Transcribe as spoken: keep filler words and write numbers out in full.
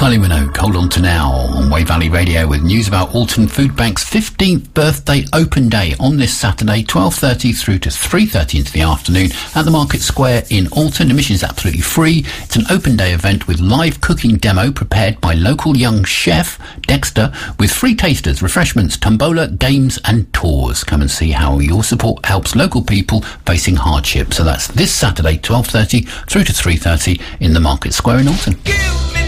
Kylie Minogue, Hold On To Now on Way Valley Radio with news about Alton Food Bank's fifteenth birthday open day on this Saturday, twelve thirty through to three thirty into the afternoon at the Market Square in Alton. Admission is absolutely free. It's an open day event with live cooking demo prepared by local young chef Dexter with free tasters, refreshments, tombola, games and tours. Come and see how your support helps local people facing hardship. So that's this Saturday, twelve thirty through to three thirty in the Market Square in Alton.